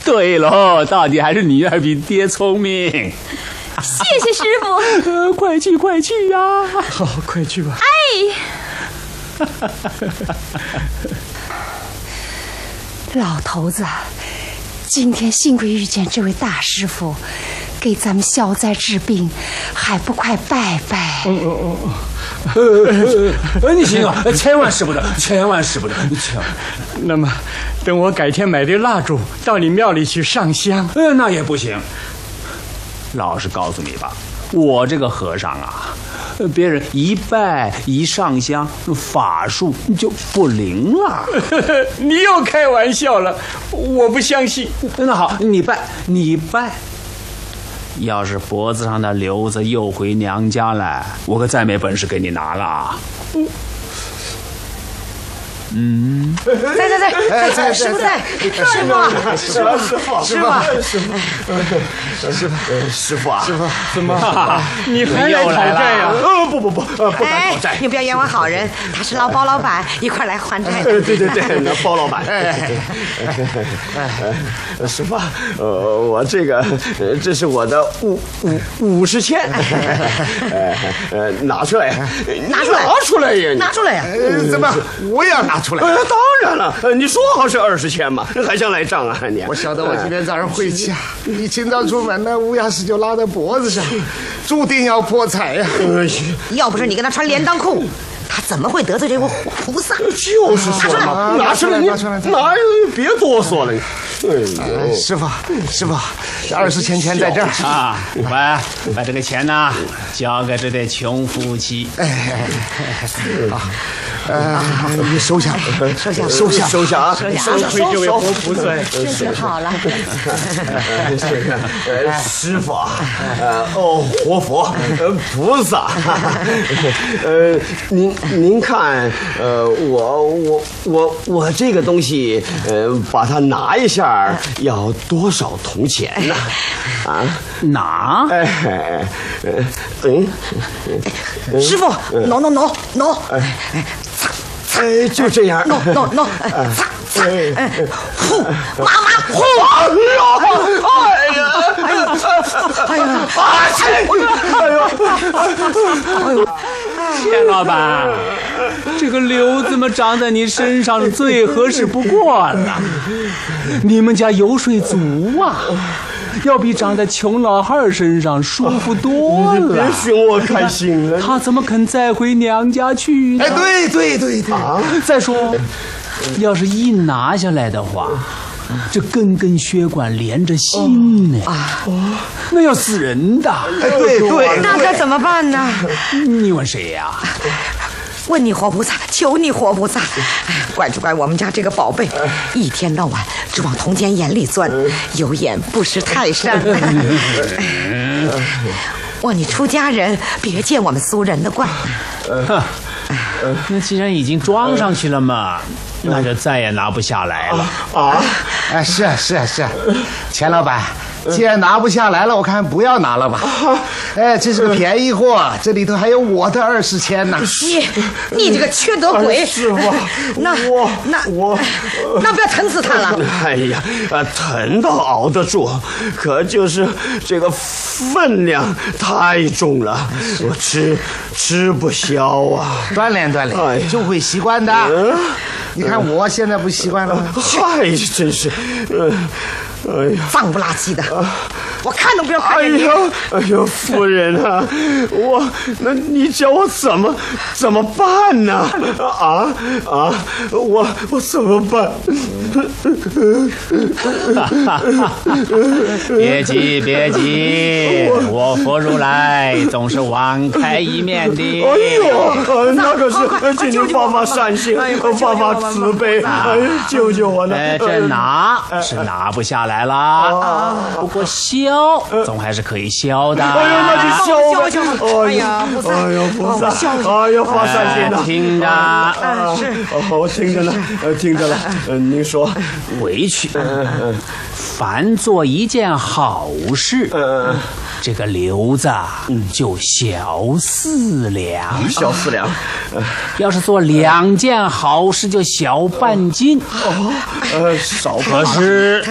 对喽，到底还是女儿比爹聪明。 谢谢师傅。 快去快去呀！ 好，快去吧。 哎，老头子，今天幸亏遇见这位大师傅，给咱们消灾治病，还不快拜拜？ 你行啊，千万使不得，千万使不得，千万。 那么，等我改天买堆蜡烛，到你庙里去上香。 那也不行。老实告诉你吧，我这个和尚啊，别人一拜一上香，法术就不灵了。 你又开玩笑了，我不相信。 那好，你拜，你拜。要是脖子上的瘤子又回娘家来，我可再没本事给你拿了啊！ 在，师傅在， 师傅啊， 怎么你还来讨债呀？ 不敢讨债。 你不要冤枉好人，他是包老板，一块来还债。 对，那包老板。师傅，我这是我的50千，拿出来呀！ 拿出来呀！ 怎么我也要拿出来？当然了，你说好是20千嘛，还想赖账啊你？ 我晓得我今天早上回家，你清早出门呢，乌鸦丝就拉在脖子上，注定要破财呀！ 要不是你跟他穿连裆裤，他怎么会得罪这位活菩萨？ 就是说嘛，拿出来，别哆嗦了。 师傅，这20千钱在这儿啊！把这个钱呢交给这对穷夫妻。 你收下， 收下啊！ 亏这位活菩萨， 这就好了。 师傅啊，活佛，菩萨，您看，我这个东西，把它拿一下，要多少铜钱呢？啊， 拿？ 师傅，no， 就这样。 no，擦，呼，妈妈，呼， 钱老板，这个瘤子嘛长在你身上最合适不过了。你们家油水足啊，要比长在穷老汉身上舒服多了。 别寻我开心了， 他怎么肯再回娘家去呢？ 对再说，要是一拿下来的话，这根血管连着心呢，那要死人的。 对， 那该怎么办呢？ 你问谁呀？ 问你活菩萨，求你活菩萨，怪就怪我们家这个宝贝，一天到晚只往铜钱眼里钻，有眼不识泰山。望你出家人，别见我们俗人的怪。 那既然已经装上去了嘛，那就再也拿不下来了。 是啊，钱老板，既然拿不下来了，我看不要拿了吧。这是个便宜货，这里头还有我的20千呢。 你这个缺德鬼！ 师傅， 那不要疼死他了。 哎呀，疼倒熬得住，可就是这个分量太重了，我吃不消啊。 锻炼就会习惯的。你看我现在不习惯了吗？ 嗨，真是， 脏不拉几的，我看都不要看见你。 哎呦，夫人啊，那你叫我怎么办呢？我怎么办？ 别急，我佛如来总是网开一面的。 哎呦，那可是请您发发善心，发发慈悲，救救我呢！ 这拿是拿不下来了，不过消总还是可以消的。 哎呦，那就消吧！ 哎呀，菩萨， 哎呀，发善心的， 听着， 我听着呢，听着了。您说， 回去，凡做一件好事，这个瘤子就小4两， 小4两。 要是做2件好事，就小半斤。 少。 可是